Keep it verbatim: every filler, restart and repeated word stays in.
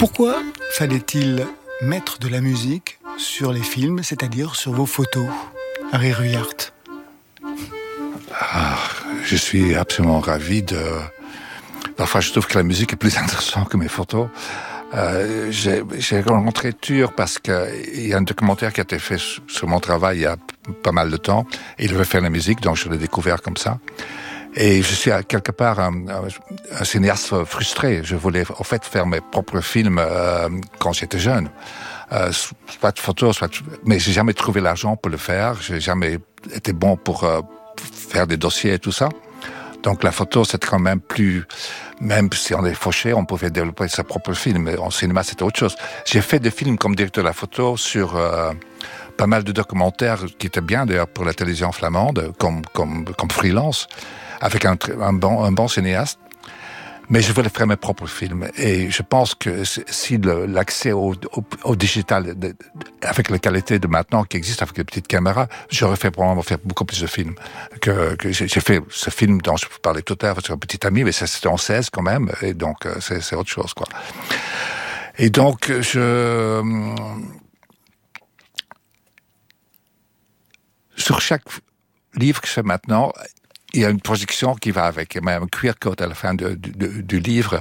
Pourquoi fallait-il mettre de la musique sur les films, c'est-à-dire sur vos photos, Harry Ruyaert? Ah, je suis absolument ravi de... Parfois, je trouve que la musique est plus intéressante que mes photos. Euh, j'ai, j'ai rencontré Tur parce qu'il y a un documentaire qui a été fait sur mon travail il y a pas mal de temps. Il devait faire la musique, donc je l'ai découvert comme ça. Et je suis à quelque part un, un, un cinéaste frustré. Je voulais en fait faire mes propres films euh, quand j'étais jeune. Euh, soit de photos, soit de... mais j'ai jamais trouvé l'argent pour le faire. J'ai jamais été bon pour euh, faire des dossiers et tout ça. Donc la photo, c'est quand même plus... Même si on est fauché, on pouvait développer sa propre film. Mais en cinéma, c'était autre chose. J'ai fait des films comme directeur de la photo sur euh, pas mal de documentaires qui étaient bien, d'ailleurs, pour la télévision flamande, comme, comme, comme freelance, avec un, un, bon, un bon cinéaste. Mais je voulais faire mes propres films. Et je pense que si le, l'accès au, au, au digital, de, avec la qualité de maintenant qui existe avec les petites caméras, j'aurais fait probablement faire beaucoup plus de films. Que, que j'ai, j'ai fait ce film dont je vous parlais tout à l'heure sur un petit ami, mais ça c'était en seize quand même, et donc c'est, c'est autre chose, quoi. Et donc, je... Sur chaque livre que je fais maintenant, il y a une projection qui va avec, il y a même un Q R code à la fin de, de, du livre